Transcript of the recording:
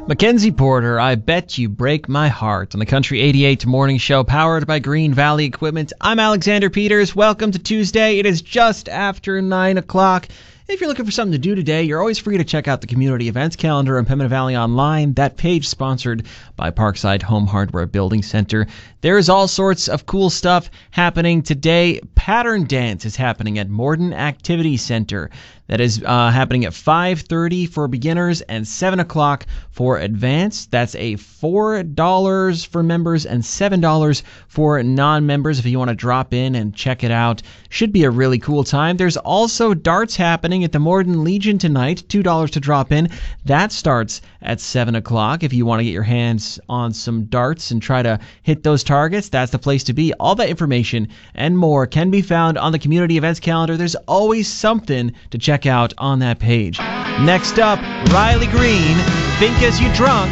Mackenzie Porter, I Bet You Break My Heart on the Country 88 Morning Show, powered by Green Valley Equipment. I'm Alexander Peters. Welcome to Tuesday. It is just after 9 o'clock. If you're looking for something to do today, you're always free to check out the community events calendar on Pembina Valley Online. That page sponsored by Parkside Home Hardware Building Center. There's all sorts of cool stuff happening today. Pattern Dance is happening at Morden Activity Center. That is happening at 5:30 for beginners and 7 o'clock for advanced. That's a $4 for members and $7 for non-members if you want to drop in and check it out. Should be a really cool time. There's also darts happening at the Morden Legion tonight, $2 to drop in. That starts at 7 o'clock. If you want to get your hands on some darts and try to hit those targets, that's the place to be. All that information and more can be found on the community events calendar. There's always something to check out on that page. Next up, Riley Green, Think As You Drunk.